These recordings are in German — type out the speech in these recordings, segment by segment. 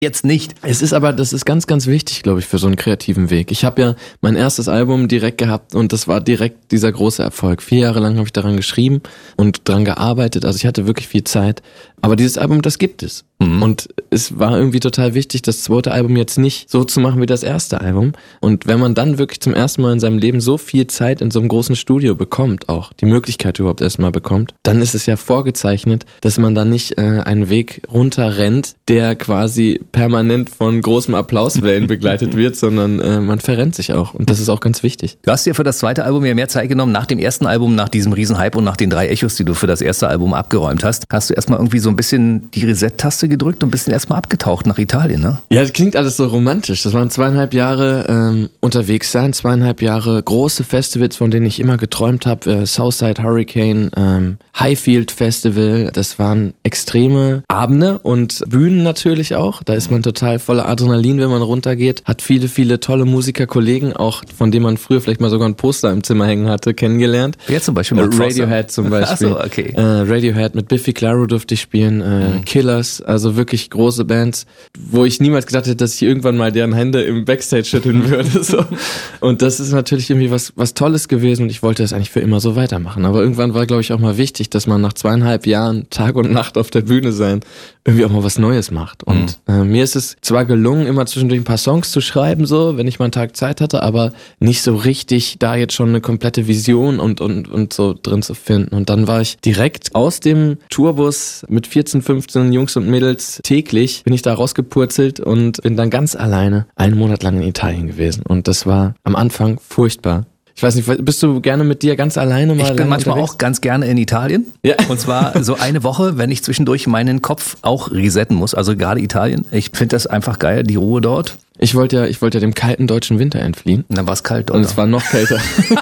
jetzt nicht. Das ist ganz, ganz wichtig, glaube ich, für so einen kreativen Weg. Ich habe ja mein erstes Album direkt gehabt und das war direkt dieser große Erfolg. 4 Jahre lang habe ich daran geschrieben und dran gearbeitet, also ich hatte wirklich viel Zeit. Aber dieses Album, das gibt es. Und es war irgendwie total wichtig, das zweite Album jetzt nicht so zu machen wie das erste Album. Und wenn man dann wirklich zum ersten Mal in seinem Leben so viel Zeit in so einem großen Studio bekommt, auch die Möglichkeit überhaupt erstmal bekommt, dann ist es ja vorgezeichnet, dass man dann nicht einen Weg runterrennt, der quasi permanent von großem Applauswellen begleitet wird, sondern man verrennt sich auch. Und das ist auch ganz wichtig. Du hast dir für das zweite Album ja mehr Zeit genommen, nach dem ersten Album, nach diesem Riesenhype und nach den 3 Echos, die du für das erste Album abgeräumt hast. Hast du erstmal irgendwie so ein bisschen die Reset-Taste gedrückt und ein bisschen erstmal abgetaucht nach Italien, ne? Ja, das klingt alles so romantisch. Das waren 2,5 Jahre unterwegs sein, 2,5 Jahre große Festivals, von denen ich immer geträumt habe. Southside Hurricane, Highfield Festival. Das waren extreme Abende und Bühnen natürlich auch. Da ist man total voller Adrenalin, wenn man runtergeht. Hat viele, viele tolle Musikerkollegen, auch von denen man früher vielleicht mal sogar ein Poster im Zimmer hängen hatte, kennengelernt. Wer zum Beispiel? Radiohead zum Beispiel. Ach so, okay. Radiohead mit Biffy Clyro durfte ich spielen. Killers, also wirklich große Bands, wo ich niemals gedacht hätte, dass ich irgendwann mal deren Hände im Backstage schütteln würde. So. Und das ist natürlich irgendwie was Tolles gewesen und ich wollte das eigentlich für immer so weitermachen. Aber irgendwann war, glaube ich, auch mal wichtig, dass man nach 2,5 Jahren Tag und Nacht auf der Bühne sein, irgendwie auch mal was Neues macht. Und mir ist es zwar gelungen, immer zwischendurch ein paar Songs zu schreiben, so, wenn ich mal einen Tag Zeit hatte, aber nicht so richtig da jetzt schon eine komplette Vision und so drin zu finden. Und dann war ich direkt aus dem Tourbus mit 14, 15 Jungs und Mädels täglich, bin ich da rausgepurzelt und bin dann ganz alleine 1 Monat lang in Italien gewesen. Und das war am Anfang furchtbar. Ich weiß nicht, bist du gerne mit dir ganz alleine mal? Ich bin manchmal unterwegs? auch ganz gerne in Italien. Ja. Und zwar so eine Woche, wenn ich zwischendurch meinen Kopf auch resetten muss. Also gerade Italien. Ich finde das einfach geil, die Ruhe dort. Ich wollte ja dem kalten deutschen Winter entfliehen. Und dann war es kalt dort. Und es war noch kälter.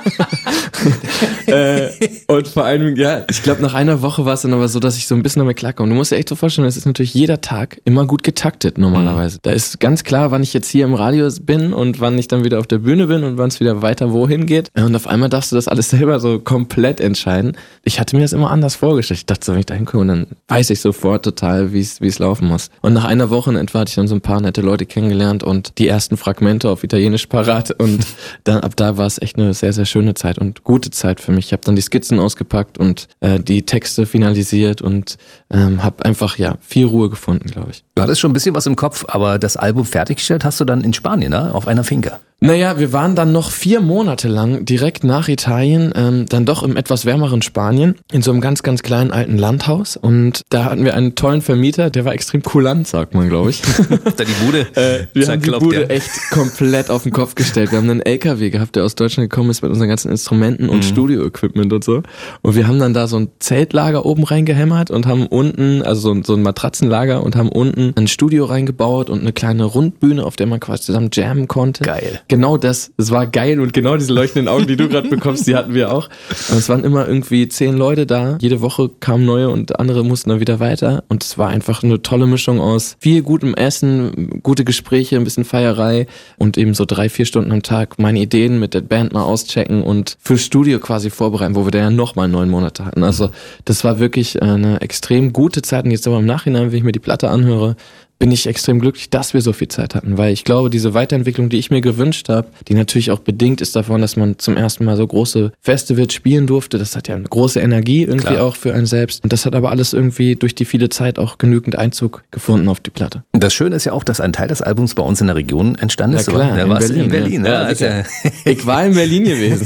Und vor allem, ja, ich glaube, nach einer Woche war es dann aber so, dass ich so ein bisschen damit klarkomme. Du musst dir echt so vorstellen, es ist natürlich jeder Tag immer gut getaktet normalerweise. Da ist ganz klar, wann ich jetzt hier im Radio bin und wann ich dann wieder auf der Bühne bin und wann es wieder weiter wohin geht. Und auf einmal darfst du das alles selber so komplett entscheiden. Ich hatte mir das immer anders vorgestellt. Ich dachte so, wenn ich da hinkomme, dann weiß ich sofort total, wie es laufen muss. Und nach einer Woche in etwa hatte ich dann so ein paar nette Leute kennengelernt und die ersten Fragmente auf Italienisch parat. Und dann ab da war es echt eine sehr, sehr schöne Zeit und gute Zeit für mich. Ich habe dann die Skizzen ausgepackt und die Texte finalisiert und habe einfach viel Ruhe gefunden, glaube ich. Du hattest schon ein bisschen was im Kopf, aber das Album fertiggestellt hast du dann in Spanien, ne? Auf einer Finca. Naja, wir waren dann noch 4 Monate lang direkt nach Italien, dann doch im etwas wärmeren Spanien, in so einem ganz, ganz kleinen alten Landhaus. Und da hatten wir einen tollen Vermieter, der war extrem kulant, sagt man, glaube ich. Da die Bude wir haben die Bude echt komplett auf den Kopf gestellt. Wir haben einen LKW gehabt, der aus Deutschland gekommen ist mit unseren ganzen Instrumenten und Studio-Equipment und so. Und wir haben dann da so ein Zeltlager oben reingehämmert und haben unten, also so ein Matratzenlager und haben unten ein Studio reingebaut und eine kleine Rundbühne, auf der man quasi zusammen jammen konnte. Geil. Genau das. Es war geil und genau diese leuchtenden Augen, die du gerade bekommst, die hatten wir auch. Und es waren immer irgendwie 10 Leute da. Jede Woche kamen neue und andere mussten dann wieder weiter. Und es war einfach eine tolle Mischung aus viel gutem Essen, gute Gespräche, ein bisschen Feierei und eben so 3-4 Stunden am Tag meine Ideen mit der Band mal auschecken und fürs Studio quasi vorbereiten, wo wir dann ja nochmal 9 Monate hatten. Also das war wirklich eine extrem gute Zeit. Und jetzt aber im Nachhinein, wenn ich mir die Platte anhöre, bin ich extrem glücklich, dass wir so viel Zeit hatten, weil ich glaube, diese Weiterentwicklung, die ich mir gewünscht habe, die natürlich auch bedingt ist davon, dass man zum ersten Mal so große Festivals spielen durfte, das hat ja eine große Energie irgendwie auch für einen selbst und das hat aber alles irgendwie durch die viele Zeit auch genügend Einzug gefunden auf die Platte. Das Schöne ist ja auch, dass ein Teil des Albums bei uns in der Region entstanden ist. Ja klar, in Berlin. Ja. Also, ich war in Berlin gewesen.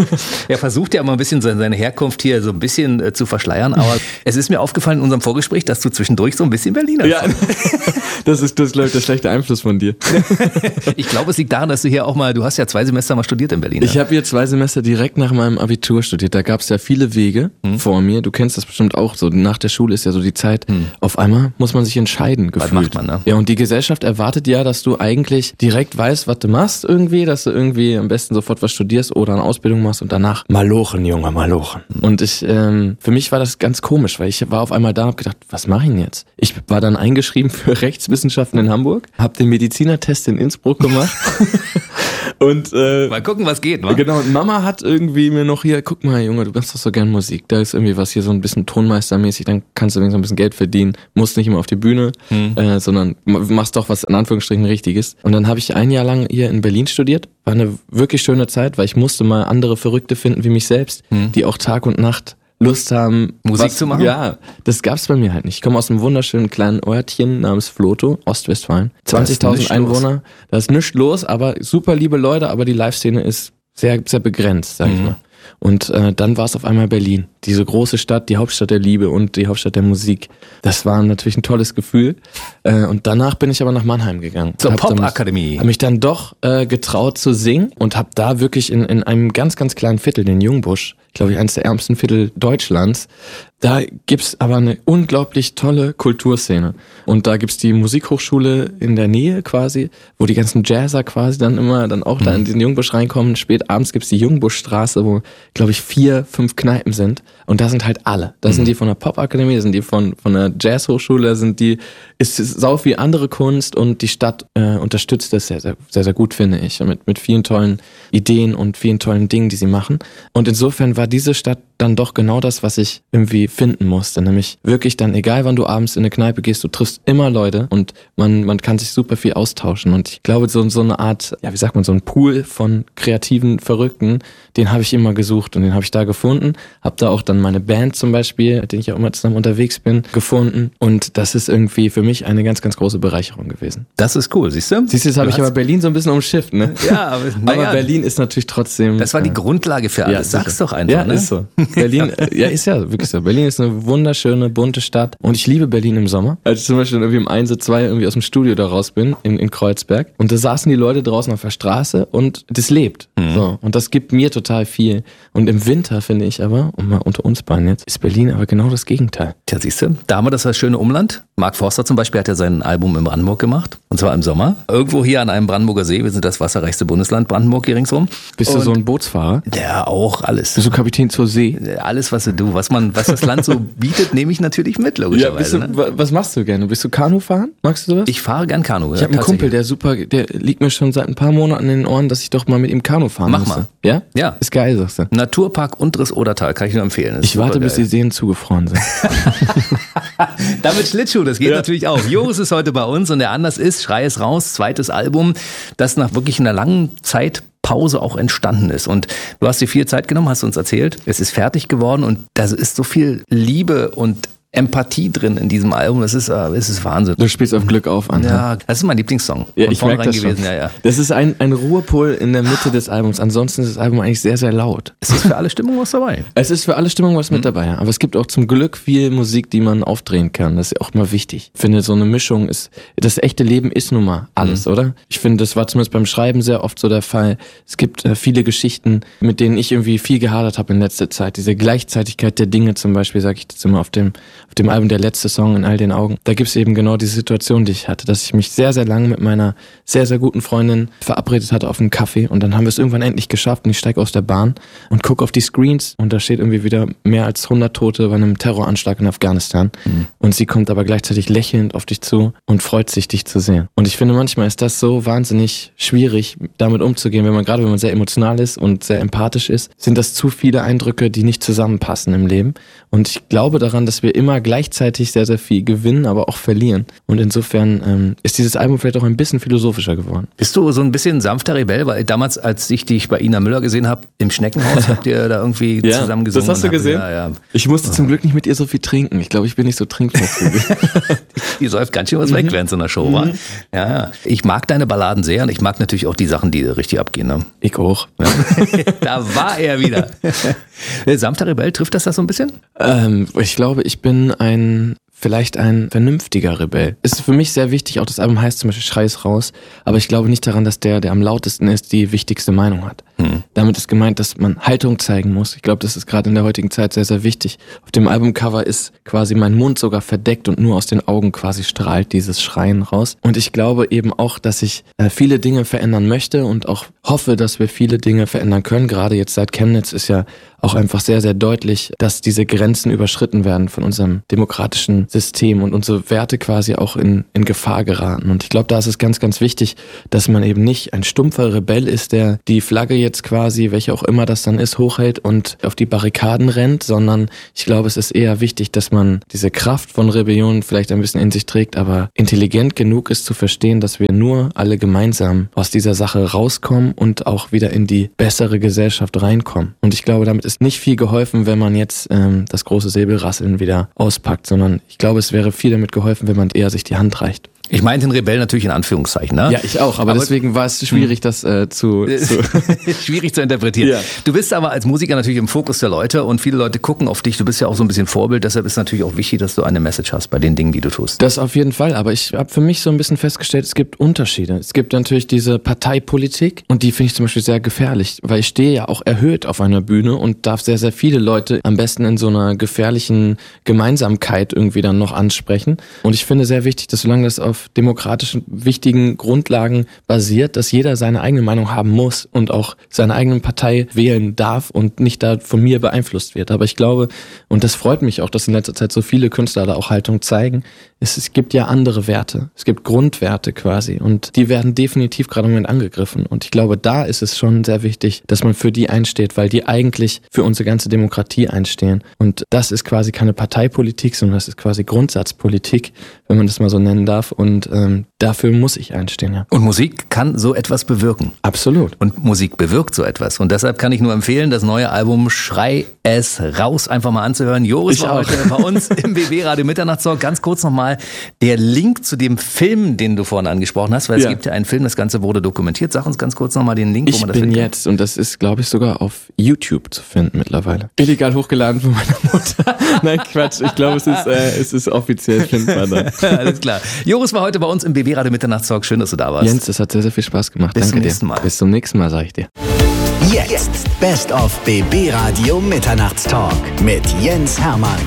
Er versucht ja immer ein bisschen seine Herkunft hier so ein bisschen zu verschleiern, aber es ist mir aufgefallen in unserem Vorgespräch, dass du zwischendurch so ein bisschen Berliner bist. Ja. Das ist, glaube ich, der schlechte Einfluss von dir. Ich glaube, es liegt daran, dass du hast ja 2 Semester mal studiert in Berlin. Ich habe hier 2 Semester direkt nach meinem Abitur studiert. Da gab es ja viele Wege vor mir. Du kennst das bestimmt auch so. Nach der Schule ist ja so die Zeit. Auf einmal muss man sich entscheiden, gefühlt. Was macht man, ne? Ja, und die Gesellschaft erwartet ja, dass du eigentlich direkt weißt, was du machst irgendwie, dass du irgendwie am besten sofort was studierst oder eine Ausbildung machst und danach Malochen, Junge, Malochen. Und für mich war das ganz komisch, weil ich war auf einmal da und hab gedacht, was mache ich denn jetzt? Ich war dann eingeschrieben für Rechtswissenschaften in Hamburg, habe den Medizinertest in Innsbruck gemacht Und mal gucken, was geht, wa? Genau, und Mama hat irgendwie mir noch hier, guck mal, Junge, du machst doch so gern Musik. Da ist irgendwie was hier so ein bisschen tonmeistermäßig, dann kannst du wenigstens ein bisschen Geld verdienen. Musst nicht immer auf die Bühne, sondern machst doch was in Anführungsstrichen Richtiges. Und dann habe ich 1 Jahr lang hier in Berlin studiert. War eine wirklich schöne Zeit, weil ich musste mal andere Verrückte finden wie mich selbst, die auch Tag und Nacht Lust haben, Musik zu machen? Ja, das gab's bei mir halt nicht. Ich komme aus einem wunderschönen kleinen Örtchen namens Flotow, Ostwestfalen. 20.000 Einwohner. Da ist nichts los, aber super liebe Leute, aber die Live-Szene ist sehr, sehr begrenzt, sag ich mal. Und dann war es auf einmal Berlin. Diese große Stadt, die Hauptstadt der Liebe und die Hauptstadt der Musik. Das war natürlich ein tolles Gefühl. Und danach bin ich aber nach Mannheim gegangen. Zur Popakademie. Habe mich dann doch getraut zu singen und habe da wirklich in einem ganz, ganz kleinen Viertel, den Jungbusch, glaube ich, eines der ärmsten Viertel Deutschlands. Da gibt's aber eine unglaublich tolle Kulturszene. Und da gibt's die Musikhochschule in der Nähe quasi, wo die ganzen Jazzer quasi dann auch da in den Jungbusch reinkommen. Spät abends gibt's die Jungbuschstraße, wo, glaube ich, 4, 5 Kneipen sind. Und da sind halt alle. Da sind die von der Popakademie, da sind die von der Jazzhochschule, da sind die, ist sau viel andere Kunst und die Stadt unterstützt das sehr, sehr, sehr, sehr gut, finde ich. Mit vielen tollen Ideen und vielen tollen Dingen, die sie machen. Und insofern war diese Stadt dann doch genau das, was ich irgendwie finden musste. Nämlich wirklich dann, egal wann du abends in eine Kneipe gehst, du triffst immer Leute und man kann sich super viel austauschen. Und ich glaube, so eine Art, ja, wie sagt man, so ein Pool von kreativen Verrückten, den habe ich immer gesucht und den habe ich da gefunden. Habe da auch dann meine Band zum Beispiel, mit denen ich auch immer zusammen unterwegs bin, gefunden. Und das ist irgendwie für mich eine ganz, ganz große Bereicherung gewesen. Das ist cool, siehst du? Siehst du, jetzt habe ich aber Berlin so ein bisschen umschifft, ne? Ja, aber Berlin ist natürlich trotzdem... Das war die Grundlage für alles. Ja, sag's doch einfach, ja, ne? Ist so. Berlin, ja, ist ja wirklich so. Berlin ist eine wunderschöne, bunte Stadt. Und ich liebe Berlin im Sommer. Als ich zum Beispiel irgendwie um 1 oder 2 irgendwie aus dem Studio da raus bin, in Kreuzberg. Und da saßen die Leute draußen auf der Straße und das lebt. So. Und das gibt mir total viel. Und im Winter finde ich aber, und mal unter uns beiden jetzt, ist Berlin aber genau das Gegenteil. Tja, siehst du, da haben wir das schöne Umland. Mark Forster zum Beispiel hat ja sein Album in Brandenburg gemacht. Und zwar im Sommer. Irgendwo hier an einem Brandenburger See. Wir sind das wasserreichste Bundesland Brandenburg hier ringsrum. Bist du so ein Bootsfahrer? Ja, auch alles. Bist du Kapitän zur See? Alles, was das Land so bietet, nehme ich natürlich mit, logischerweise. Ja, was machst du gerne? Bist du Kanu fahren? Magst du sowas? Ich fahre gern Kanu. Ich habe einen Kumpel, der liegt mir schon seit ein paar Monaten in den Ohren, dass ich doch mal mit ihm Kanu fahren Mach müsste. mal. Ja? Ja. Ist geil, sagst du. Naturpark Unteres Odertal, kann ich nur empfehlen. Ich warte, bis die Seen zugefroren sind. Damit Schlittschuh, das geht natürlich auch. Joris ist heute bei uns und der Anlass ist Schrei es raus, 2. Album, das nach wirklich einer langen Zeit Pause auch entstanden ist. Und du hast dir viel Zeit genommen, hast uns erzählt. Es ist fertig geworden und da ist so viel Liebe und Empathie drin in diesem Album. Das ist Wahnsinn. Du spielst auf Glück auf an. Ja, das ist mein Lieblingssong. Ja, ich merke das gewesen. schon. Ja. Das ist ein Ruhepol in der Mitte des Albums. Ansonsten ist das Album eigentlich sehr, sehr laut. Es ist für alle Stimmung was dabei. Es ist für alle Stimmung was mit dabei. Ja. Aber es gibt auch zum Glück viel Musik, die man aufdrehen kann. Das ist ja auch mal wichtig. Ich finde, so eine Mischung ist, das echte Leben ist nun mal alles, oder? Ich finde, das war zumindest beim Schreiben sehr oft so der Fall. Es gibt viele Geschichten, mit denen ich irgendwie viel gehadert habe in letzter Zeit. Diese Gleichzeitigkeit der Dinge zum Beispiel, sage ich jetzt immer auf dem Album Der letzte Song in all den Augen. Da gibt's eben genau diese Situation, die ich hatte, dass ich mich sehr, sehr lange mit meiner sehr, sehr guten Freundin verabredet hatte auf einen Kaffee und dann haben wir es irgendwann endlich geschafft und ich steige aus der Bahn und gucke auf die Screens und da steht irgendwie wieder mehr als 100 Tote bei einem Terroranschlag in Afghanistan und sie kommt aber gleichzeitig lächelnd auf dich zu und freut sich, dich zu sehen. Und ich finde, manchmal ist das so wahnsinnig schwierig, damit umzugehen, wenn man sehr emotional ist und sehr empathisch ist, sind das zu viele Eindrücke, die nicht zusammenpassen im Leben. Und ich glaube daran, dass wir immer gleichzeitig sehr, sehr viel gewinnen, aber auch verlieren. Und insofern ist dieses Album vielleicht auch ein bisschen philosophischer geworden. Bist du so ein bisschen sanfter Rebell? Weil damals, als ich dich bei Ina Müller gesehen habe, im Schneckenhaus, habt ihr da irgendwie zusammen gesungen. Das hast du gesehen? Ja. Ich musste zum Glück nicht mit ihr so viel trinken. Ich glaube, ich bin nicht so trinkfreudig. Die säuft ganz schön was weg während so einer Show, wa? Ja. Ich mag deine Balladen sehr und ich mag natürlich auch die Sachen, die richtig abgehen. Ne? Ich auch. Ja. Da war er wieder. Sanfter Rebell, trifft das so ein bisschen? Ich glaube, ich bin vielleicht ein vernünftiger Rebell. Ist für mich sehr wichtig, auch das Album heißt zum Beispiel Schrei es raus, aber ich glaube nicht daran, dass der am lautesten ist, die wichtigste Meinung hat. Damit ist gemeint, dass man Haltung zeigen muss. Ich glaube, das ist gerade in der heutigen Zeit sehr, sehr wichtig. Auf dem Albumcover ist quasi mein Mund sogar verdeckt und nur aus den Augen quasi strahlt dieses Schreien raus. Und ich glaube eben auch, dass ich viele Dinge verändern möchte und auch hoffe, dass wir viele Dinge verändern können. Gerade jetzt seit Chemnitz ist ja auch einfach sehr, sehr deutlich, dass diese Grenzen überschritten werden von unserem demokratischen System und unsere Werte quasi auch in Gefahr geraten. Und ich glaube, da ist es ganz, ganz wichtig, dass man eben nicht ein stumpfer Rebell ist, der die Flagge jetzt quasi, welche auch immer das dann ist, hochhält und auf die Barrikaden rennt, sondern ich glaube, es ist eher wichtig, dass man diese Kraft von Rebellion vielleicht ein bisschen in sich trägt, aber intelligent genug ist zu verstehen, dass wir nur alle gemeinsam aus dieser Sache rauskommen und auch wieder in die bessere Gesellschaft reinkommen. Und ich glaube, damit ist nicht viel geholfen, wenn man jetzt das große Säbelrasseln wieder auspackt, sondern ich glaube, es wäre viel damit geholfen, wenn man eher sich die Hand reicht. Ich meinte den Rebell natürlich in Anführungszeichen, ne? Ja, ich auch, aber deswegen war es schwierig, das schwierig zu interpretieren. Ja. Du bist aber als Musiker natürlich im Fokus der Leute und viele Leute gucken auf dich. Du bist ja auch so ein bisschen Vorbild, deshalb ist natürlich auch wichtig, dass du eine Message hast bei den Dingen, die du tust. Das auf jeden Fall, aber ich habe für mich so ein bisschen festgestellt, es gibt Unterschiede. Es gibt natürlich diese Parteipolitik und die finde ich zum Beispiel sehr gefährlich, weil ich stehe ja auch erhöht auf einer Bühne und darf sehr, sehr viele Leute am besten in so einer gefährlichen Gemeinsamkeit irgendwie dann noch ansprechen. Und ich finde sehr wichtig, dass solange das auf demokratischen, wichtigen Grundlagen basiert, dass jeder seine eigene Meinung haben muss und auch seine eigene Partei wählen darf und nicht da von mir beeinflusst wird. Aber ich glaube, und das freut mich auch, dass in letzter Zeit so viele Künstler da auch Haltung zeigen, es gibt ja andere Werte. Es gibt Grundwerte quasi und die werden definitiv gerade im Moment angegriffen. Und ich glaube, da ist es schon sehr wichtig, dass man für die einsteht, weil die eigentlich für unsere ganze Demokratie einstehen. Und das ist quasi keine Parteipolitik, sondern das ist quasi Grundsatzpolitik, wenn man das mal so nennen darf. Und dafür muss ich einstehen, ja. Und Musik kann so etwas bewirken. Absolut. Und Musik bewirkt so etwas. Und deshalb kann ich nur empfehlen, das neue Album Schrei es raus einfach mal anzuhören. Joris war heute bei uns im BB Radio Mitternachtstalk. Ganz kurz nochmal der Link zu dem Film, den du vorhin angesprochen hast, weil es gibt ja einen Film, das Ganze wurde dokumentiert. Sag uns ganz kurz nochmal den Link, wo man das findet. Ich bin jetzt, und das ist, glaube ich, sogar auf YouTube zu finden mittlerweile. Illegal hochgeladen von meiner Mutter. Nein, Quatsch. Ich glaube, es ist offiziell findbar dann. Alles klar. Joris war heute bei uns im BB Radio Mitternachtstalk. Schön, dass du da warst. Jens, das hat sehr, sehr viel Spaß gemacht. Bis zum nächsten Mal. Bis zum nächsten Mal, sage ich dir. Jetzt Best of BB Radio Mitternachtstalk mit Jens Hermann.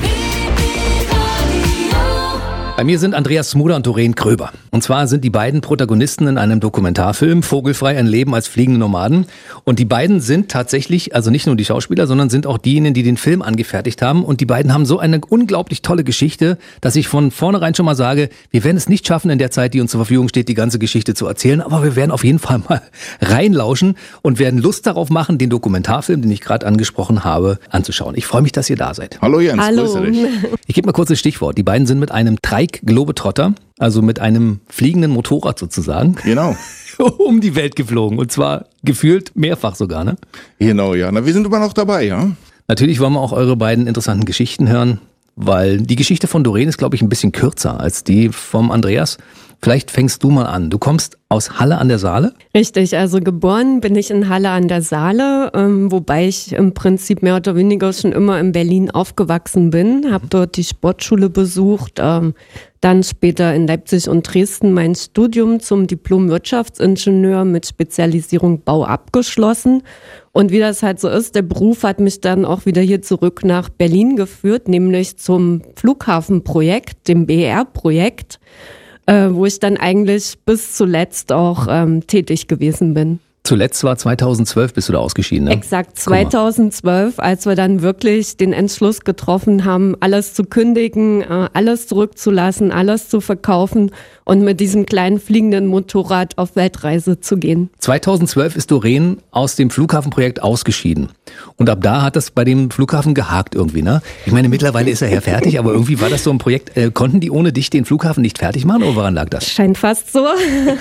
Bei mir sind Andreas Smuder und Doreen Gröber. Und zwar sind die beiden Protagonisten in einem Dokumentarfilm Vogelfrei, ein Leben als fliegende Nomaden. Und die beiden sind tatsächlich, also nicht nur die Schauspieler, sondern sind auch diejenigen, die den Film angefertigt haben. Und die beiden haben so eine unglaublich tolle Geschichte, dass ich von vornherein schon mal sage, wir werden es nicht schaffen, in der Zeit, die uns zur Verfügung steht, die ganze Geschichte zu erzählen. Aber wir werden auf jeden Fall mal reinlauschen und werden Lust darauf machen, den Dokumentarfilm, den ich gerade angesprochen habe, anzuschauen. Ich freue mich, dass ihr da seid. Hallo Jens, Hallo. Grüße dich. Ich gebe mal kurz ein Stichwort. Die beiden sind mit einem Globetrotter, also mit einem fliegenden Motorrad sozusagen, Genau. um die Welt geflogen. Und zwar gefühlt mehrfach sogar, ne? Genau, ja. Na, wir sind immer noch dabei, ja. Natürlich wollen wir auch eure beiden interessanten Geschichten hören, weil die Geschichte von Doreen ist, glaube ich, ein bisschen kürzer als die vom Andreas. Vielleicht fängst du mal an. Du kommst aus Halle an der Saale? Richtig, also geboren bin ich in Halle an der Saale, wobei ich im Prinzip mehr oder weniger schon immer in Berlin aufgewachsen bin. Habe dort die Sportschule besucht, dann später in Leipzig und Dresden mein Studium zum Diplom-Wirtschaftsingenieur mit Spezialisierung Bau abgeschlossen. Und wie das halt so ist, der Beruf hat mich dann auch wieder hier zurück nach Berlin geführt, nämlich zum Flughafenprojekt, dem BER-Projekt, wo ich dann eigentlich bis zuletzt auch tätig gewesen bin. Zuletzt war 2012, bist du da ausgeschieden, ne? Exakt, 2012, als wir dann wirklich den Entschluss getroffen haben, alles zu kündigen, alles zurückzulassen, alles zu verkaufen und mit diesem kleinen fliegenden Motorrad auf Weltreise zu gehen. 2012 ist Doreen aus dem Flughafenprojekt ausgeschieden. Und ab da hat das bei dem Flughafen gehakt irgendwie, ne? Ich meine, mittlerweile ist er ja fertig, aber irgendwie war das so ein Projekt. Konnten die ohne dich den Flughafen nicht fertig machen oder woran lag das? Scheint fast so.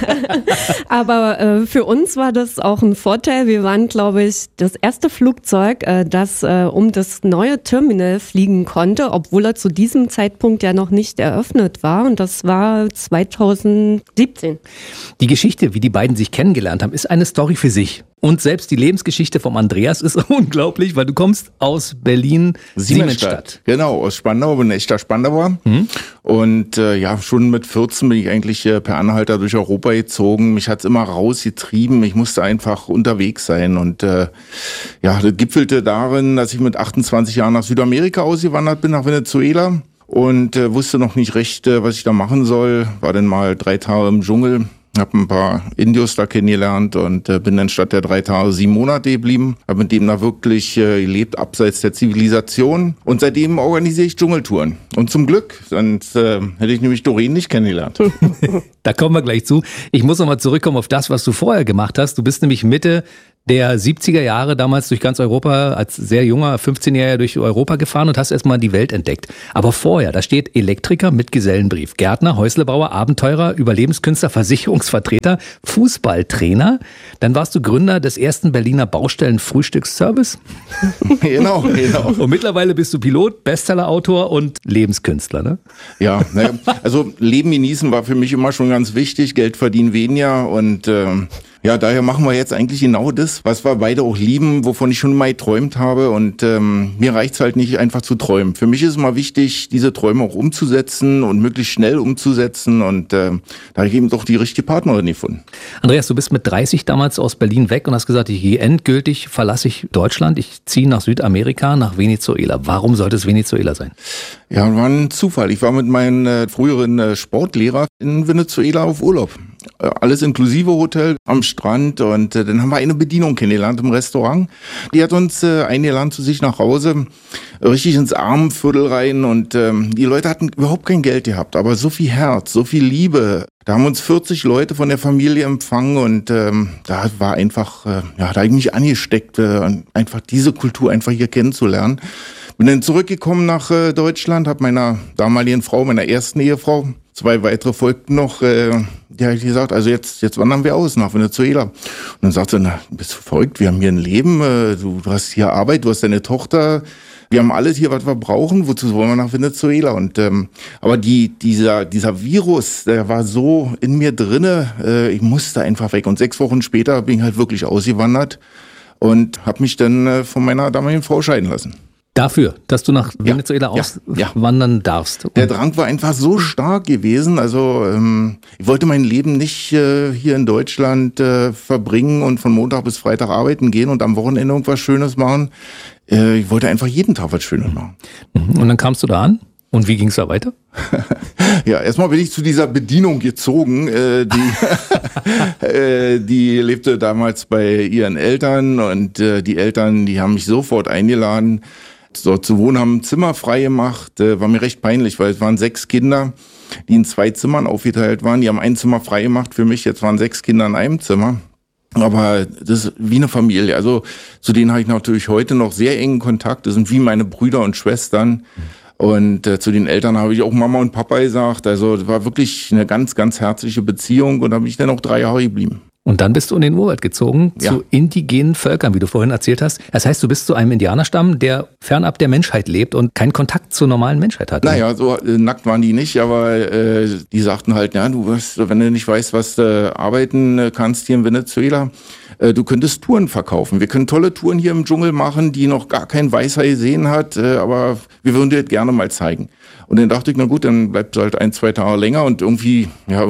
Aber für uns war das auch ein Vorteil. Wir waren, glaube ich, das erste Flugzeug, das um das neue Terminal fliegen konnte, obwohl er zu diesem Zeitpunkt ja noch nicht eröffnet war. Und das war 2017. Die Geschichte, wie die beiden sich kennengelernt haben, ist eine Story für sich. Und selbst die Lebensgeschichte vom Andreas ist unglaublich, weil du kommst aus Berlin-Siemensstadt. Genau, aus Spandau, bin ein echter Spandauer. Und schon mit 14 bin ich eigentlich per Anhalter durch Europa gezogen. Mich hat's immer rausgetrieben. Ich musste einfach unterwegs sein. Und das gipfelte darin, dass ich mit 28 Jahren nach Südamerika ausgewandert bin, nach Venezuela. Und wusste noch nicht recht, was ich da machen soll. War dann mal 3 Tage im Dschungel. Hab ein paar Indios da kennengelernt und bin dann statt der 3 Tage 7 Monate geblieben. Hab mit dem da wirklich gelebt, abseits der Zivilisation. Und seitdem organisiere ich Dschungeltouren. Und zum Glück, sonst hätte ich nämlich Doreen nicht kennengelernt. Da kommen wir gleich zu. Ich muss nochmal zurückkommen auf das, was du vorher gemacht hast. Du bist nämlich Mitte der 70er Jahre damals durch ganz Europa als sehr junger 15-Jähriger durch Europa gefahren und hast erstmal die Welt entdeckt. Aber vorher, da steht Elektriker mit Gesellenbrief, Gärtner, Häuslebauer, Abenteurer, Überlebenskünstler, Versicherungsvertreter, Fußballtrainer. Dann warst du Gründer des ersten Berliner Baustellen-Frühstücksservice. Genau. Und mittlerweile bist du Pilot, Bestsellerautor und Lebenskünstler, ne? Ja, also Leben genießen war für mich immer schon ganz wichtig, Geld verdienen weniger und daher machen wir jetzt eigentlich genau das, was wir beide auch lieben, wovon ich schon mal geträumt habe und mir reicht's halt nicht einfach zu träumen. Für mich ist es immer wichtig, diese Träume auch umzusetzen und möglichst schnell umzusetzen und da habe ich eben doch die richtige Partnerin gefunden. Andreas, du bist mit 30 damals aus Berlin weg und hast gesagt, endgültig verlasse ich Deutschland, ich ziehe nach Südamerika, nach Venezuela. Warum sollte es Venezuela sein? Ja, war ein Zufall. Ich war mit meinem früheren Sportlehrer in Venezuela auf Urlaub. Alles inklusive Hotel am Strand und dann haben wir eine Bedienung kennengelernt im Restaurant. Die hat uns eingeladen zu sich nach Hause, richtig ins Armenviertel rein und die Leute hatten überhaupt kein Geld gehabt, aber so viel Herz, so viel Liebe. Da haben uns 40 Leute von der Familie empfangen und da war einfach, da habe ich mich angesteckt, einfach diese Kultur einfach hier kennenzulernen. Bin dann zurückgekommen nach Deutschland, habe meiner damaligen Frau, meiner ersten Ehefrau, 2 weitere folgten noch, die habe ich gesagt, also jetzt wandern wir aus nach Venezuela. Und dann sagte sie, bist du verrückt, wir haben hier ein Leben, du hast hier Arbeit, du hast deine Tochter, wir haben alles hier, was wir brauchen, wozu wollen wir nach Venezuela? Und aber dieser Virus, der war so in mir drinne, ich musste einfach weg. Und 6 Wochen später bin ich halt wirklich ausgewandert und habe mich dann von meiner damaligen Frau scheiden lassen. Dafür, dass du nach Venezuela auswandern darfst. Der Drang war einfach so stark gewesen. Also ich wollte mein Leben nicht hier in Deutschland verbringen und von Montag bis Freitag arbeiten gehen und am Wochenende irgendwas Schönes machen. Ich wollte einfach jeden Tag was Schönes machen. Und dann kamst du da an? Und wie ging es da weiter? Ja, erstmal bin ich zu dieser Bedienung gezogen. Die lebte damals bei ihren Eltern und die Eltern, die haben mich sofort eingeladen, dort zu wohnen, haben ein Zimmer frei gemacht. War mir recht peinlich, weil es waren 6 Kinder, die in 2 Zimmern aufgeteilt waren. Die haben ein Zimmer frei gemacht für mich. Jetzt waren 6 Kinder in einem Zimmer. Aber das ist wie eine Familie. Also zu denen habe ich natürlich heute noch sehr engen Kontakt. Das sind wie meine Brüder und Schwestern. Und zu den Eltern habe ich auch Mama und Papa gesagt. Also das war wirklich eine ganz, ganz herzliche Beziehung. Und da bin ich dann auch 3 Jahre geblieben. Und dann bist du in den Urwald gezogen, zu indigenen Völkern, wie du vorhin erzählt hast. Das heißt, du bist zu einem Indianerstamm, der fernab der Menschheit lebt und keinen Kontakt zur normalen Menschheit hat. Naja, so nackt waren die nicht, aber die sagten halt, ja, du wirst, wenn du nicht weißt, was du arbeiten kannst hier in Venezuela, du könntest Touren verkaufen. Wir können tolle Touren hier im Dschungel machen, die noch gar kein Weißer gesehen hat, aber wir würden dir das gerne mal zeigen. Und dann dachte ich, na gut, dann bleibt es halt 1-2 Tage länger und irgendwie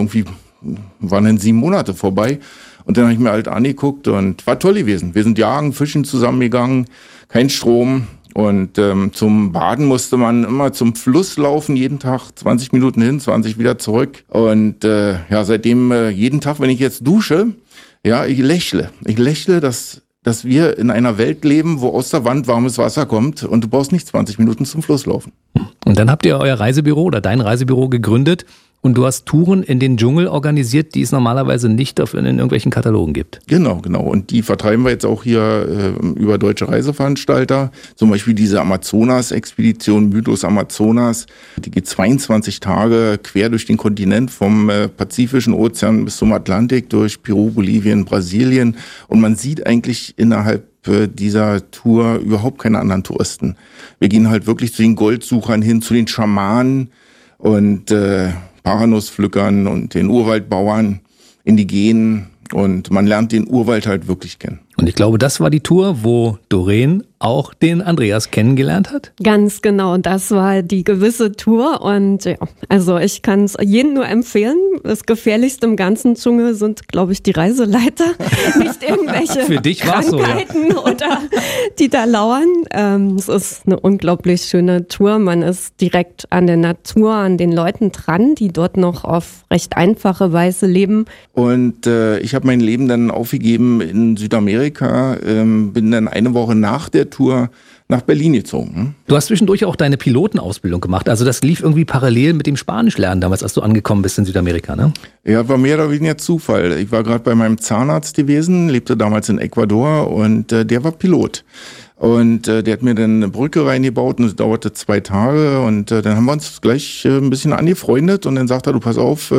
waren dann 7 Monate vorbei. Und dann habe ich mir halt angeguckt und war toll gewesen. Wir sind jagen, fischen zusammengegangen, kein Strom. Und zum Baden musste man immer zum Fluss laufen, jeden Tag 20 Minuten hin, 20 wieder zurück. Und seitdem jeden Tag, wenn ich jetzt dusche, ich lächle. Ich lächle, dass wir in einer Welt leben, wo aus der Wand warmes Wasser kommt und du brauchst nicht 20 Minuten zum Fluss laufen. Und dann habt ihr euer Reisebüro oder dein Reisebüro gegründet und du hast Touren in den Dschungel organisiert, die es normalerweise nicht in irgendwelchen Katalogen gibt. Genau. Und die vertreiben wir jetzt auch hier über deutsche Reiseveranstalter. Zum Beispiel diese Amazonas-Expedition, Mythos Amazonas. Die geht 22 Tage quer durch den Kontinent vom Pazifischen Ozean bis zum Atlantik, durch Peru, Bolivien, Brasilien. Und man sieht eigentlich innerhalb dieser Tour überhaupt keine anderen Touristen. Wir gehen halt wirklich zu den Goldsuchern hin, zu den Schamanen und Paranuspflückern und den Urwaldbauern, Indigenen, und man lernt den Urwald halt wirklich kennen. Und ich glaube, das war die Tour, wo Doreen auch den Andreas kennengelernt hat? Ganz genau, das war die gewisse Tour und ja, also ich kann es jedem nur empfehlen. Das Gefährlichste im ganzen Dschungel sind, glaube ich, die Reiseleiter, nicht irgendwelche Für dich war's Krankheiten so, ja. oder die da lauern. Es ist eine unglaublich schöne Tour. Man ist direkt an der Natur, an den Leuten dran, die dort noch auf recht einfache Weise leben. Und ich habe mein Leben dann aufgegeben in Südamerika, bin dann eine Woche nach der Tour nach Berlin gezogen. Du hast zwischendurch auch deine Pilotenausbildung gemacht. Also das lief irgendwie parallel mit dem Spanischlernen damals, als du angekommen bist in Südamerika, ne? Ja, war mehr oder weniger Zufall. Ich war gerade bei meinem Zahnarzt gewesen, lebte damals in Ecuador und der war Pilot. Und der hat mir dann eine Brücke reingebaut und es dauerte 2 Tage und dann haben wir uns gleich ein bisschen angefreundet und dann sagt er, du pass auf,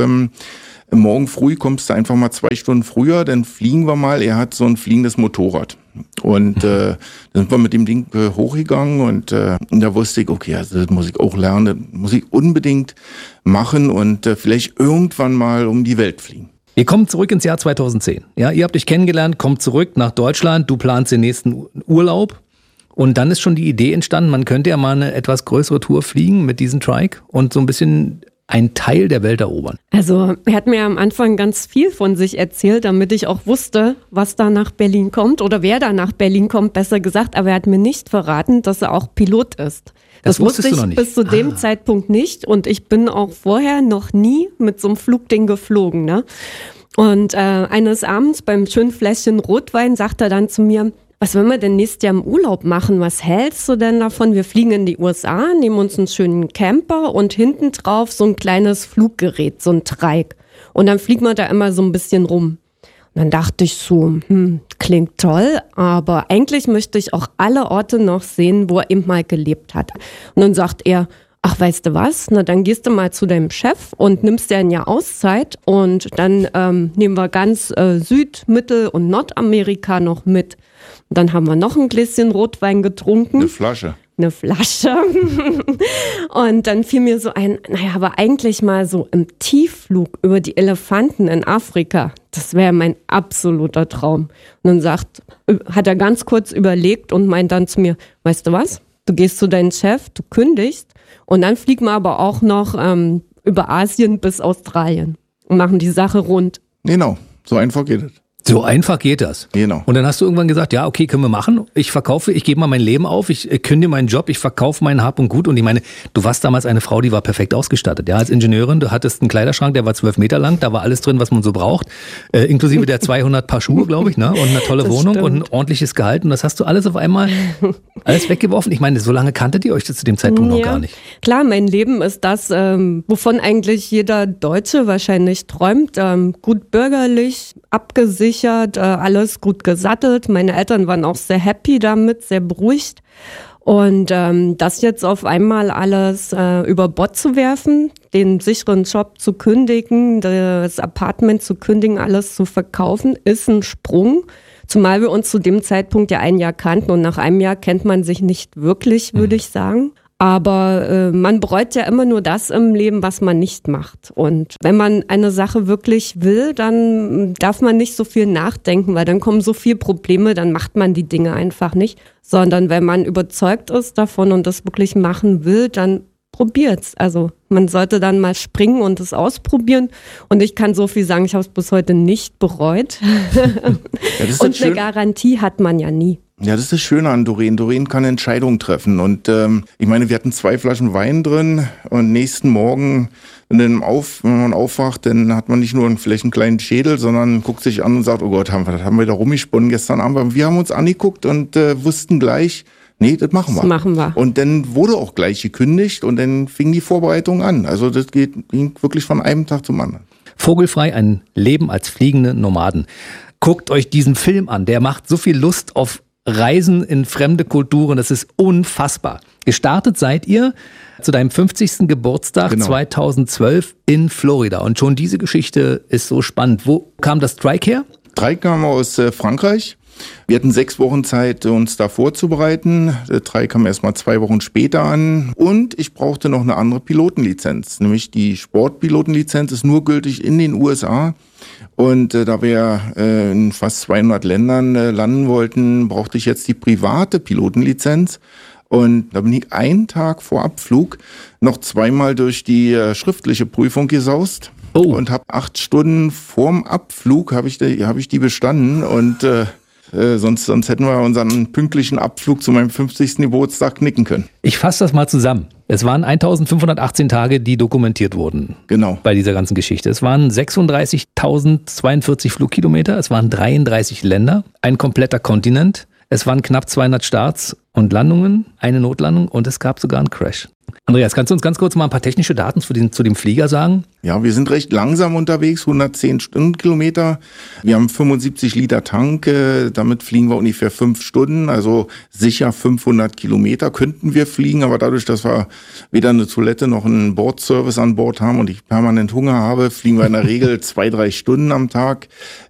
morgen früh kommst du einfach mal 2 Stunden früher, dann fliegen wir mal. Er hat so ein fliegendes Motorrad. Und dann sind wir mit dem Ding hochgegangen und da wusste ich, okay, also das muss ich auch lernen, das muss ich unbedingt machen und vielleicht irgendwann mal um die Welt fliegen. Wir kommen zurück ins Jahr 2010. Ja, ihr habt dich kennengelernt, kommt zurück nach Deutschland, du planst den nächsten Urlaub und dann ist schon die Idee entstanden, man könnte ja mal eine etwas größere Tour fliegen mit diesem Trike und so ein bisschen einen Teil der Welt erobern. Also er hat mir am Anfang ganz viel von sich erzählt, damit ich auch wusste, was da nach Berlin kommt oder wer da nach Berlin kommt, besser gesagt. Aber er hat mir nicht verraten, dass er auch Pilot ist. Das wusste ich bis zu dem Zeitpunkt nicht und ich bin auch vorher noch nie mit so einem Flugding geflogen. Ne? Und eines Abends beim schönen Fläschchen Rotwein sagt er dann zu mir, was wollen wir denn nächstes Jahr im Urlaub machen? Was hältst du denn davon? Wir fliegen in die USA, nehmen uns einen schönen Camper und hinten drauf so ein kleines Fluggerät, so ein Trike. Und dann fliegen wir da immer so ein bisschen rum. Und dann dachte ich so, klingt toll, aber eigentlich möchte ich auch alle Orte noch sehen, wo er eben mal gelebt hat. Und dann sagt er, ach, weißt du was? Na, dann gehst du mal zu deinem Chef und nimmst dir ein Jahr Auszeit und dann nehmen wir ganz Süd-, Mittel- und Nordamerika noch mit. Und dann haben wir noch ein Gläschen Rotwein getrunken. Eine Flasche. Und dann fiel mir so ein, naja, aber eigentlich mal so im Tiefflug über die Elefanten in Afrika, das wäre mein absoluter Traum. Und dann hat er ganz kurz überlegt und meint dann zu mir, weißt du was? Du gehst zu deinem Chef, du kündigst und dann fliegen wir aber auch noch über Asien bis Australien und machen die Sache rund. Genau, so einfach geht es. So einfach geht das. Genau. Und dann hast du irgendwann gesagt, ja, okay, können wir machen. Ich gebe mal mein Leben auf, ich kündige meinen Job, ich verkaufe meinen Hab und Gut. Und ich meine, du warst damals eine Frau, die war perfekt ausgestattet. Ja, als Ingenieurin, du hattest einen Kleiderschrank, der war 12 Meter lang, da war alles drin, was man so braucht. Inklusive der 200 Paar Schuhe, glaube ich, ne? Und eine tolle Wohnung und ein ordentliches Gehalt. Und das hast du alles auf einmal alles weggeworfen. Ich meine, so lange kanntet ihr euch zu dem Zeitpunkt noch gar nicht. Klar, mein Leben ist das, wovon eigentlich jeder Deutsche wahrscheinlich träumt. Gut bürgerlich, abgesichert, alles gut gesattelt. Meine Eltern waren auch sehr happy damit, sehr beruhigt. Und das jetzt auf einmal alles über Bord zu werfen, den sicheren Job zu kündigen, das Apartment zu kündigen, alles zu verkaufen, ist ein Sprung. Zumal wir uns zu dem Zeitpunkt ja 1 Jahr kannten und nach einem Jahr kennt man sich nicht wirklich, würde ich sagen. Aber man bereut ja immer nur das im Leben, was man nicht macht. Und wenn man eine Sache wirklich will, dann darf man nicht so viel nachdenken, weil dann kommen so viele Probleme, dann macht man die Dinge einfach nicht. Sondern wenn man überzeugt ist davon und das wirklich machen will, dann probiert's. Also man sollte dann mal springen und es ausprobieren. Und ich kann so viel sagen, ich habe es bis heute nicht bereut. Ja, und eine Garantie hat man ja nie. Ja, das ist das Schöne an Doreen. Doreen kann Entscheidungen treffen. Und ich meine, wir hatten 2 Flaschen Wein drin und nächsten Morgen, wenn man aufwacht, dann hat man nicht nur vielleicht einen kleinen Schädel, sondern guckt sich an und sagt, oh Gott, haben wir da rumgesponnen gestern Abend. Aber wir haben uns angeguckt und wussten gleich, nee, das machen wir. Das machen wir. Und dann wurde auch gleich gekündigt und dann fing die Vorbereitung an. Also das ging wirklich von einem Tag zum anderen. Vogelfrei, ein Leben als fliegende Nomaden. Guckt euch diesen Film an, der macht so viel Lust auf Reisen in fremde Kulturen, das ist unfassbar. Gestartet seid ihr zu deinem 50. Geburtstag 2012 in Florida und schon diese Geschichte ist so spannend. Wo kam das Trike her? Trike kam aus Frankreich. Wir hatten 6 Wochen Zeit, uns da vorzubereiten. Der 3 kam erst mal 2 Wochen später an. Und ich brauchte noch eine andere Pilotenlizenz. Nämlich die Sportpilotenlizenz ist nur gültig in den USA. Und da wir in fast 200 Ländern landen wollten, brauchte ich jetzt die private Pilotenlizenz. Und da bin ich einen Tag vor Abflug noch 2-mal durch die schriftliche Prüfung gesaust. Und habe 8 Stunden vorm Abflug habe ich die bestanden. Und sonst hätten wir unseren pünktlichen Abflug zu meinem 50. Geburtstag knicken können. Ich fasse das mal zusammen. Es waren 1518 Tage, die dokumentiert wurden. Genau. Bei dieser ganzen Geschichte. Es waren 36.042 Flugkilometer, es waren 33 Länder, ein kompletter Kontinent, es waren knapp 200 Starts und Landungen, eine Notlandung und es gab sogar einen Crash. Andreas, kannst du uns ganz kurz mal ein paar technische Daten zu dem Flieger sagen? Ja, wir sind recht langsam unterwegs, 110 Stundenkilometer. Wir haben 75 Liter Tank, damit fliegen wir ungefähr 5 Stunden, also sicher 500 Kilometer könnten wir fliegen, aber dadurch, dass wir weder eine Toilette noch einen Bordservice an Bord haben und ich permanent Hunger habe, fliegen wir in der Regel 2-3 Stunden am Tag.